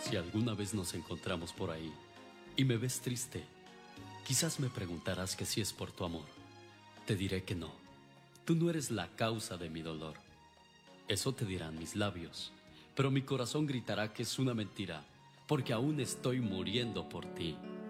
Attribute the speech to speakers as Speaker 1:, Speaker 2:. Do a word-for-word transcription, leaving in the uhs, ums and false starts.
Speaker 1: Si alguna vez nos encontramos por ahí y me ves triste, quizás me preguntarás que si es por tu amor. Te diré que no. Tú no eres la causa de mi dolor. Eso te dirán mis labios, pero mi corazón gritará que es una mentira, porque aún estoy muriendo por ti.